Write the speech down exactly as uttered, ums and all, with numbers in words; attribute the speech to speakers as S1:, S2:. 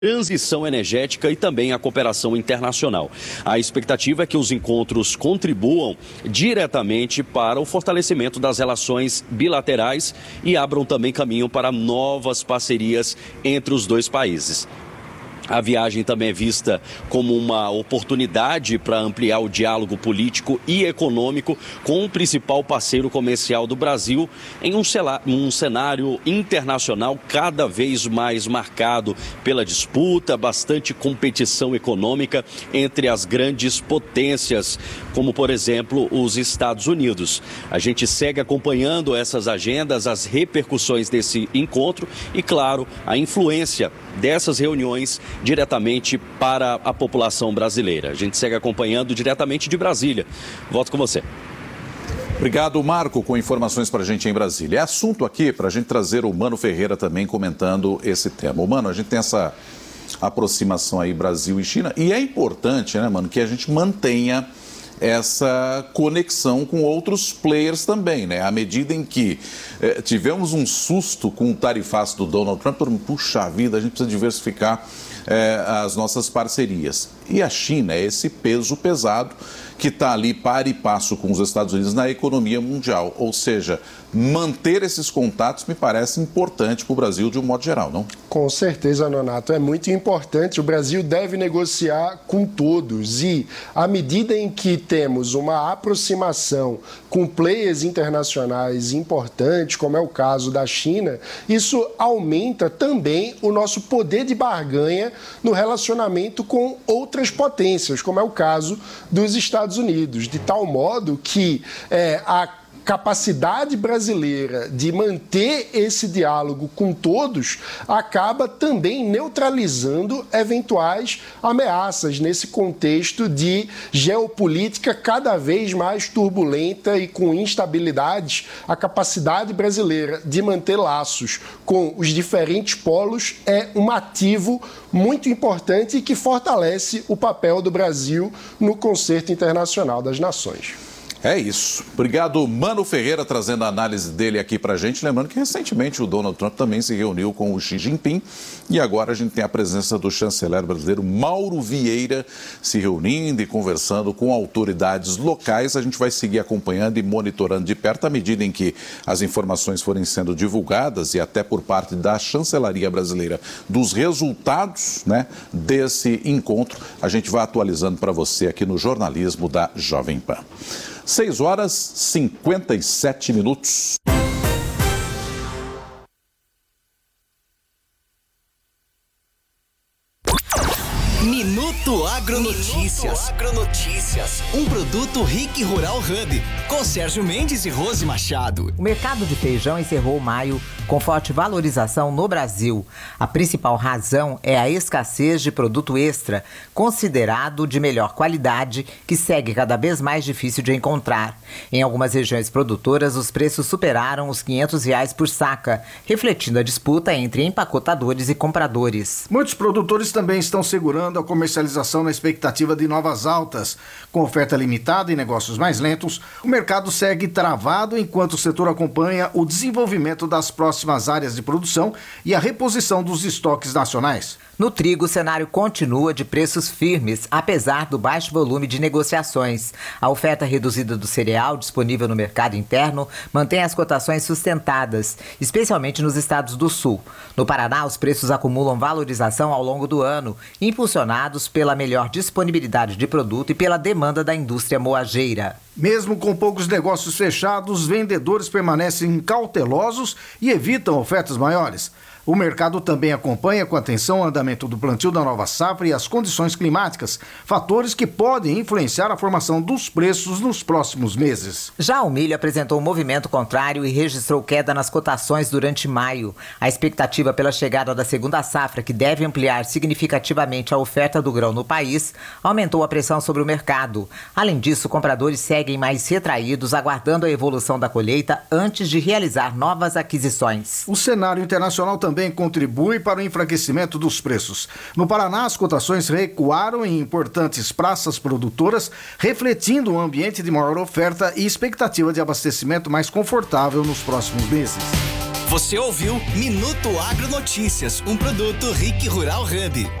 S1: transição energética e também a cooperação internacional. A expectativa é que os encontros contribuam diretamente para o fortalecimento das relações bilaterais e abram também caminho para novas parcerias entre os dois países. A viagem também é vista como uma oportunidade para ampliar o diálogo político e econômico com o principal parceiro comercial do Brasil em um cenário internacional cada vez mais marcado pela disputa, bastante competição econômica entre as grandes potências, como, por exemplo, os Estados Unidos. A gente segue acompanhando essas agendas, as repercussões desse encontro e, claro, a influência dessas reuniões diretamente para a população brasileira. A gente segue acompanhando diretamente de Brasília. Volto com você.
S2: Obrigado, Marco, com informações para a gente em Brasília. É assunto aqui para a gente trazer o Mano Ferreira também comentando esse tema. Mano, a gente tem essa aproximação aí Brasil e China e é importante, né, mano, que a gente mantenha essa conexão com outros players também, né? À medida em que eh, tivemos um susto com o tarifaço do Donald Trump, todo mundo, puxa vida, a gente precisa diversificar eh, as nossas parcerias. E a China é esse peso pesado que está ali par e passo com os Estados Unidos na economia mundial. Ou seja, manter esses contatos me parece importante para o Brasil de um modo geral, não?
S3: Com certeza, Nonato, é muito importante. O Brasil deve negociar com todos e, à medida em que temos uma aproximação com players internacionais importantes, como é o caso da China, isso aumenta também o nosso poder de barganha no relacionamento com outras potências, como é o caso dos Estados Unidos, de tal modo que é, a capacidade brasileira de manter esse diálogo com todos acaba também neutralizando eventuais ameaças nesse contexto de geopolítica cada vez mais turbulenta e com instabilidades. A capacidade brasileira de manter laços com os diferentes polos é um ativo muito importante e que fortalece o papel do Brasil no concerto internacional das nações.
S2: É isso. Obrigado, Mano Ferreira, trazendo a análise dele aqui pra gente. Lembrando que recentemente o Donald Trump também se reuniu com o Xi Jinping e agora a gente tem a presença do chanceler brasileiro Mauro Vieira se reunindo e conversando com autoridades locais. A gente vai seguir acompanhando e monitorando de perto à medida em que as informações forem sendo divulgadas e até por parte da chancelaria brasileira dos resultados, né, desse encontro. A gente vai atualizando para você aqui no jornalismo da Jovem Pan. seis horas e cinquenta e sete minutos.
S4: Minuto Agronotícias. Minuto Agronotícias. Um produto Rick Rural Hub, com Sérgio Mendes e Rose Machado.
S5: O mercado de feijão encerrou maio com forte valorização no Brasil. A principal razão é a escassez de produto extra, considerado de melhor qualidade, que segue cada vez mais difícil de encontrar. Em algumas regiões produtoras, os preços superaram os quinhentos reais por saca, refletindo a disputa entre empacotadores e compradores.
S6: Muitos produtores também estão segurando a comercialização na expectativa de novas altas. Com oferta limitada e negócios mais lentos, o mercado segue travado enquanto o setor acompanha o desenvolvimento das próximas áreas de produção e a reposição dos estoques nacionais.
S5: No trigo, o cenário continua de preços firmes, apesar do baixo volume de negociações. A oferta reduzida do cereal disponível no mercado interno mantém as cotações sustentadas, especialmente nos estados do Sul. No Paraná, os preços acumulam valorização ao longo do ano, impulsionados pela melhor disponibilidade de produto e pela demanda da indústria moageira.
S6: Mesmo com poucos negócios fechados, os vendedores permanecem cautelosos e evitam ofertas maiores. O mercado também acompanha com atenção o andamento do plantio da nova safra e as condições climáticas, fatores que podem influenciar a formação dos preços nos próximos meses.
S5: Já o milho apresentou um movimento contrário e registrou queda nas cotações durante maio. A expectativa pela chegada da segunda safra, que deve ampliar significativamente a oferta do grão no país, aumentou a pressão sobre o mercado. Além disso, compradores seguem mais retraídos, aguardando a evolução da colheita antes de realizar novas aquisições.
S6: O cenário internacional também também contribui para o enfraquecimento dos preços. No Paraná, as cotações recuaram em importantes praças produtoras, refletindo um ambiente de maior oferta e expectativa de abastecimento mais confortável nos próximos meses.
S4: Você ouviu Minuto Agro Notícias, um produto Rick Rural Hub.